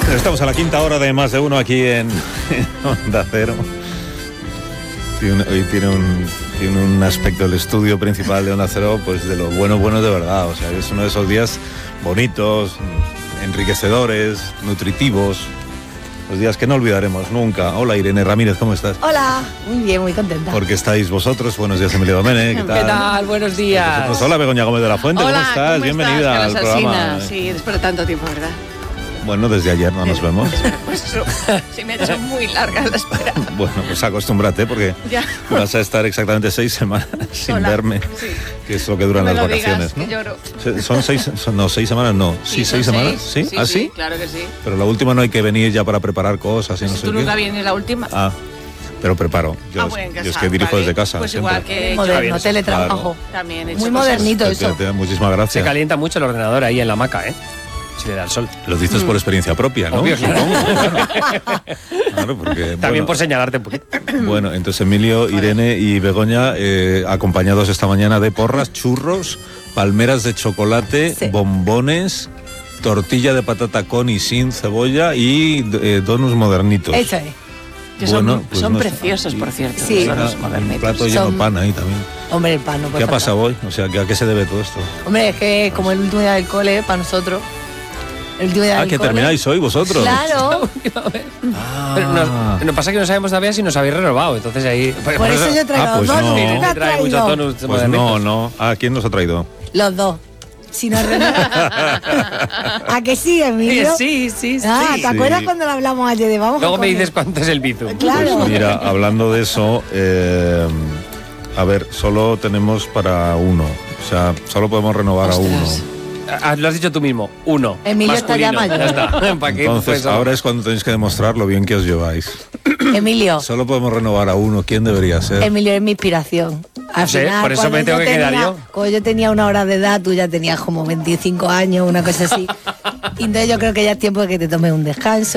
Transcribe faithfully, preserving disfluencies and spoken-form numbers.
Estamos a la quinta hora de Más de Uno aquí en, en Onda Cero. Tiene, hoy tiene un, tiene un aspecto del estudio principal de Onda Cero, pues de lo bueno, bueno de verdad. O sea, es uno de esos días bonitos, enriquecedores, nutritivos. Los días que no olvidaremos nunca. Hola Irene Ramírez, ¿cómo estás? Hola, muy bien, muy contenta. Porque estáis vosotros. Buenos días, Emilio Domene. ¿Qué tal? ¿Qué tal? Buenos días. Pues hola Begoña Gómez de la Fuente, Hola, ¿cómo estás? ¿cómo Bienvenida estás? al programa. Sí, después de tanto tiempo, ¿verdad? Bueno, desde ayer no nos vemos. Pues eso, se me ha hecho muy larga la espera. Bueno, pues acostúmbrate porque Ya. vas a estar exactamente seis semanas sin Hola. verme, Sí. que es lo que duran No me las lo vacaciones, digas, ¿no? que lloro. Se- Son seis, son, no, seis semanas no. Sí, son seis semanas, ¿sí? Sí, ¿Ah, sí, sí? claro que sí. Pero la última no hay que venir ya para preparar cosas y no Si sé tú qué. nunca vienes la última. Ah, pero preparo. Yo, Ah, bueno, en yo es casa, que dirijo vale. desde casa. Pues siempre. igual que Moderno, yo. teletrabajo. También he hecho Muy cosas. modernito Te- eso. te- te- muchísimas Se gracias. calienta mucho el ordenador ahí en la hamaca, ¿eh? Si le da el sol. Lo dices por experiencia propia, ¿no? Obvio, claro. Claro, porque, También bueno, por señalarte un poquito. Bueno, entonces Emilio, Irene y Begoña, eh, acompañados esta mañana de porras, churros, palmeras de chocolate, Sí. bombones, tortilla de patata con y sin cebolla y eh, donuts modernitos. Eso es. Que son, Bueno, pues son no- preciosos, por cierto. Una- los Sí. donuts un modernitos. plato lleno de Son- pan ahí también. Hombre, el pan no puede ¿Qué ha faltar. pasado hoy? O sea, ¿a qué se debe todo esto? Hombre, es que como el último día del cole, para nosotros. El último día Ah, del que cole. termináis hoy vosotros. Claro. Ah. Pero nos, nos pasa que no sabemos todavía si nos habéis renovado, entonces ahí... Por eso yo traigo Ah, pues dos. no. ¿Tú qué Irene has trae muchos traído? donuts Pues modernitos. no, no. ¿A quién nos ha traído? Los dos. Si no ¿A que sí, Emilio? Sí, sí, sí. Ah, ¿te Sí. acuerdas cuando lo hablamos ayer de vamos a Luego me comer? dices cuánto es el bizum. Claro. Pues mira, hablando de eso, eh, a ver, solo tenemos para uno. O sea, solo podemos renovar Ostras. a uno. Ah, lo has dicho tú mismo, uno. Emilio está ya masculino. mayor. Ya está. ¿Para qué? Entonces, Pues, ahora es cuando tenéis que demostrar lo bien que os lleváis. Emilio, Solo podemos renovar a uno. ¿Quién debería ser? Emilio es mi inspiración. Al Sí, final, por eso cuando me tengo yo que quedar tenía- yo. Cuando yo tenía una hora de edad, tú ya tenías como veinticinco años, una cosa así. Y entonces yo creo que ya es tiempo de que te tomes un descanso.